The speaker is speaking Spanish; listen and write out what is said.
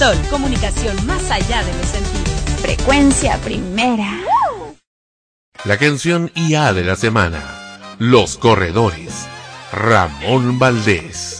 Sol, comunicación más allá de los sentidos. Frecuencia primera. La canción IA de la semana. Los Corredores. Ramón Valdés.